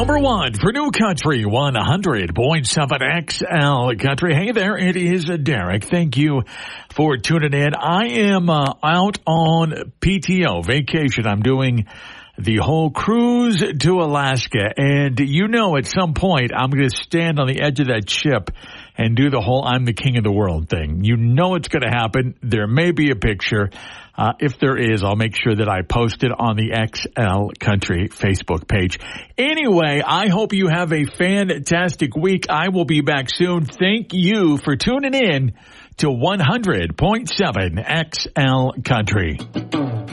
Number one for New Country 100.7 XL Country. Hey there, it is Derek. Thank you for tuning in. I am out on PTO, vacation. I'm doing the whole cruise to Alaska. And you know at some point I'm going to stand on the edge of that ship and do the whole I'm the king of the world thing. You know it's going to happen. There may be a picture. If there is, I'll make sure that I post it on the XL Country Facebook page. Anyway, I hope you have a fantastic week. I will be back soon. Thank you for tuning in to 100.7 XL Country.